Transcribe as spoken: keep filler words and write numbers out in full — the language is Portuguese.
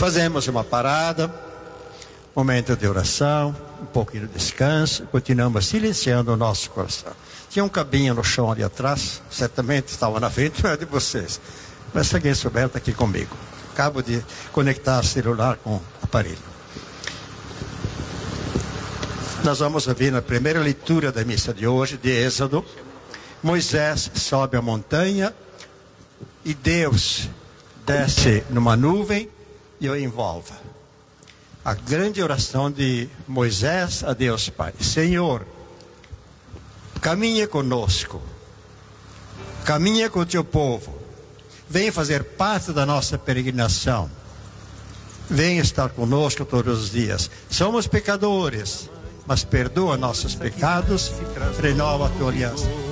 Fazemos uma parada, momento de oração, um pouquinho de descanso, continuamos silenciando o nosso coração. Tinha um cabinho no chão ali atrás, certamente estava na frente, não é de vocês. Mas se alguém souber, está aqui comigo. Acabo de conectar o celular com o aparelho. Nós vamos ouvir na primeira leitura da missa de hoje, de Êxodo. Moisés sobe a montanha e Deus desce numa nuvem e o envolve. A grande oração de Moisés a Deus Pai: Senhor, caminha conosco, caminha com o teu povo, vem fazer parte da nossa peregrinação, vem estar conosco todos os dias. Somos pecadores, mas perdoa nossos pecados, renova a tua aliança.